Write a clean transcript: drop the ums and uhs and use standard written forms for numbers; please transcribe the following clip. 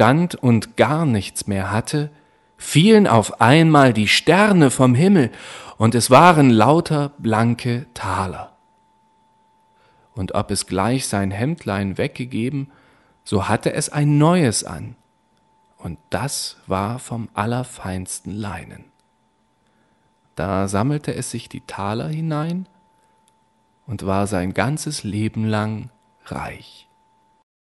stand und gar nichts mehr hatte, fielen auf einmal die Sterne vom Himmel, und es waren lauter blanke Taler. Und ob es gleich sein Hemdlein weggegeben, so hatte es ein neues an, und das war vom allerfeinsten Leinen. Da sammelte es sich die Taler hinein und war sein ganzes Leben lang reich.